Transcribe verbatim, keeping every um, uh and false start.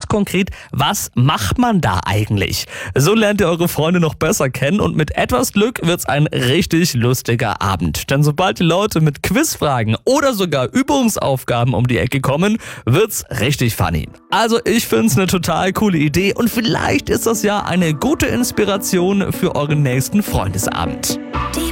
konkret, was macht man da eigentlich? So lernt ihr eure Freunde noch besser kennen und mit etwas Glück wird's ein richtig lustiger Abend. Denn sobald die Leute mit Quizfragen oder sogar Übungsaufgaben um die Ecke kommen, wird's richtig funny. Also ich find's eine total coole Idee und vielleicht ist das ja eine gute Inspiration für euren nächsten Freundesabend.